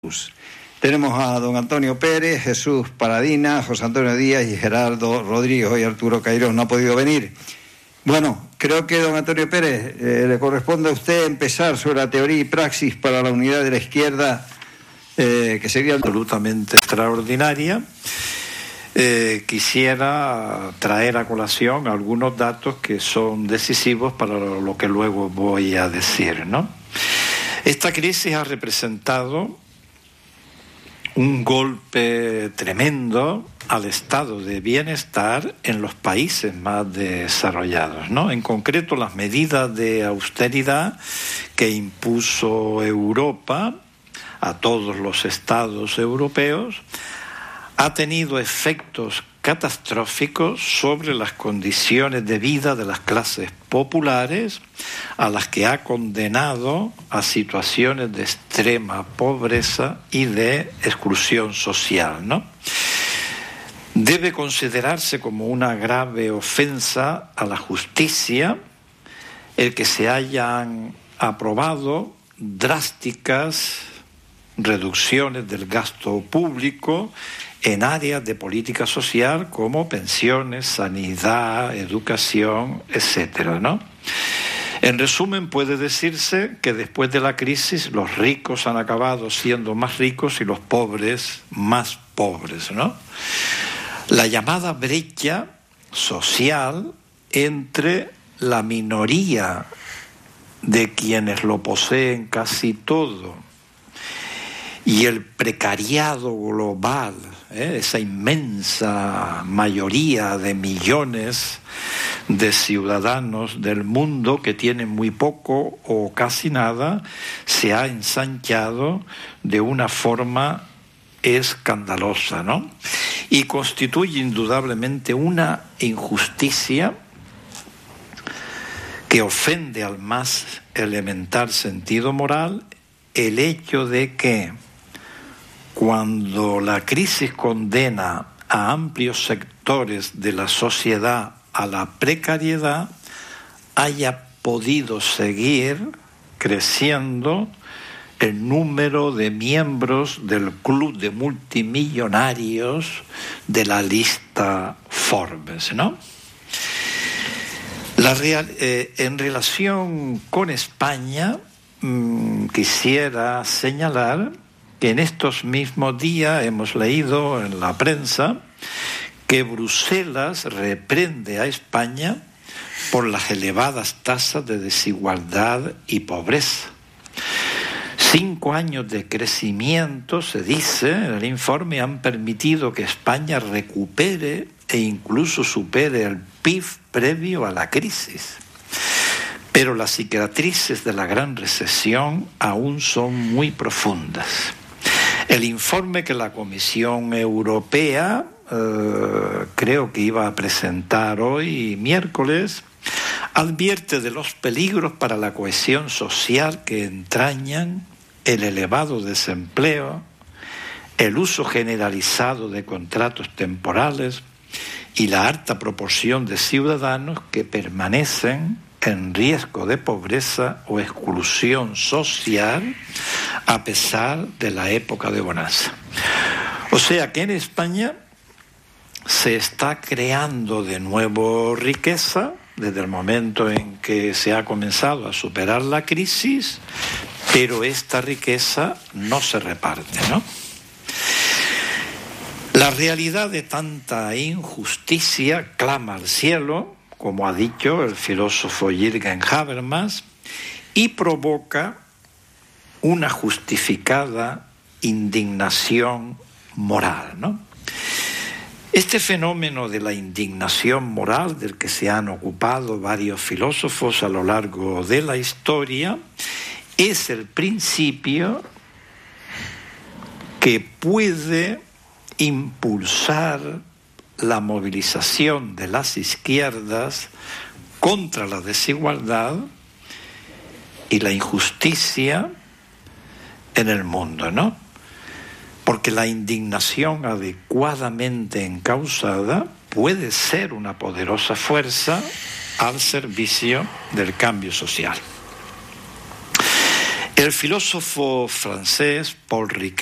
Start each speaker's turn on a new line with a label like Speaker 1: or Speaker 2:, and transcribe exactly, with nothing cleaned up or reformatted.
Speaker 1: Tenemos a don Antonio Pérez, Jesús Paradina, José Antonio Díaz y Gerardo Rodríguez. Hoy Arturo Cairós no ha podido venir. Bueno, creo que don Antonio Pérez eh, le corresponde a usted empezar sobre la teoría y praxis para la unidad de la izquierda, eh, que sería
Speaker 2: absolutamente extraordinaria. Eh, quisiera traer a colación algunos datos que son decisivos para lo que luego voy a decir, ¿no? Esta crisis ha representado un golpe tremendo al estado de bienestar en los países más desarrollados, ¿no? En concreto, las medidas de austeridad que impuso Europa a todos los estados europeos ha tenido efectos catastróficos sobre las condiciones de vida de las clases populares, a las que ha condenado a situaciones de extrema pobreza y de exclusión social, ¿no? Debe considerarse como una grave ofensa a la justicia el que se hayan aprobado drásticas reducciones del gasto público en áreas de política social como pensiones, sanidad, educación, etcétera, ¿no? En resumen, puede decirse que después de la crisis los ricos han acabado siendo más ricos y los pobres más pobres, ¿no? La llamada brecha social entre la minoría de quienes lo poseen casi todo y el precariado global, ¿eh? esa inmensa mayoría de millones de ciudadanos del mundo que tienen muy poco o casi nada, se ha ensanchado de una forma escandalosa, ¿no? Y constituye indudablemente una injusticia que ofende al más elemental sentido moral el hecho de que cuando la crisis condena a amplios sectores de la sociedad a la precariedad, haya podido seguir creciendo el número de miembros del club de multimillonarios de la lista Forbes, ¿no? La real, eh, en relación con España, mmm, quisiera señalar que en estos mismos días hemos leído en la prensa que Bruselas reprende a España por las elevadas tasas de desigualdad y pobreza. Cinco años de crecimiento, se dice en el informe, han permitido que España recupere e incluso supere el P I B previo a la crisis. Pero las cicatrices de la gran recesión aún son muy profundas. El informe que la Comisión Europea, eh, creo que iba a presentar hoy, miércoles, advierte de los peligros para la cohesión social que entrañan el elevado desempleo, el uso generalizado de contratos temporales y la alta proporción de ciudadanos que permanecen en riesgo de pobreza o exclusión social a pesar de la época de bonanza. O sea que en España se está creando de nuevo riqueza desde el momento en que se ha comenzado a superar la crisis, pero esta riqueza no se reparte, ¿no? La realidad de tanta injusticia clama al cielo, como ha dicho el filósofo Jürgen Habermas, y provoca una justificada indignación moral, ¿no? Este fenómeno de la indignación moral, del que se han ocupado varios filósofos a lo largo de la historia, es el principio que puede impulsar la movilización de las izquierdas contra la desigualdad y la injusticia en el mundo, ¿no? Porque la indignación adecuadamente encausada puede ser una poderosa fuerza al servicio del cambio social. El filósofo francés Paul Ricoeur